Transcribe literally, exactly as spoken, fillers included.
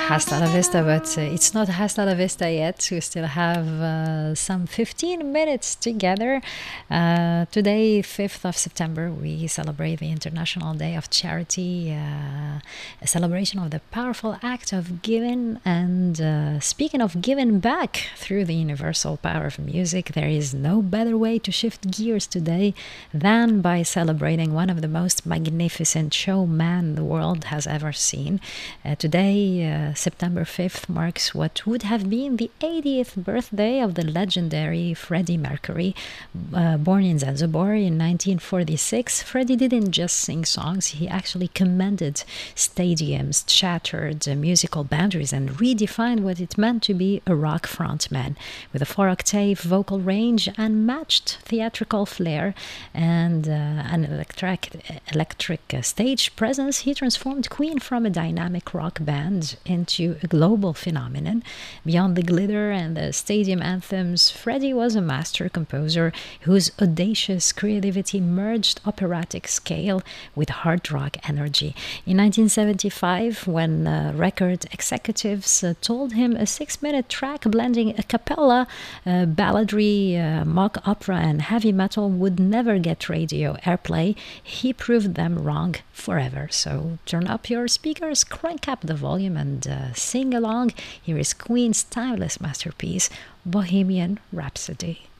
Hasta la vista, but uh, it's not hasta la vista yet. We still have uh, some fifteen minutes together. Uh, today, fifth of September, we celebrate the International Day of Charity, uh, a celebration of the powerful act of giving. And uh, speaking of giving back through the universal power of music, there is no better way to shift gears today than by celebrating one of the most magnificent showmen the world has ever seen. Uh, today, uh, September fifth marks what would have been the eightieth birthday of the legendary Freddie Mercury. Uh, born in Zanzibar in nineteen forty-six, Freddie didn't just sing songs, he actually commanded stadiums, shattered uh, musical boundaries, and redefined what it meant to be a rock frontman. With a four-octave vocal range, unmatched theatrical flair, and uh, an electric, electric uh, stage presence, he transformed Queen from a dynamic rock band into a global phenomenon. Beyond the glitter and the stadium anthems, Freddie was a master composer whose audacious creativity merged operatic scale with hard rock energy. In nineteen seventy-five, when uh, record executives uh, told him a six-minute track blending a cappella, uh, balladry, uh, mock opera, and heavy metal would never get radio airplay, he proved them wrong forever. So turn up your speakers, crank up the volume, and uh, sing along. Here is Queen's timeless masterpiece, Bohemian Rhapsody.